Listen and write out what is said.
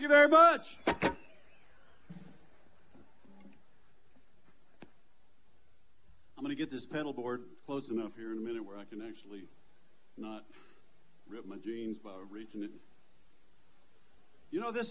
Thank you very much. I'm going to get this pedal board close enough here in a minute where I can actually not rip my jeans by reaching it. You know, this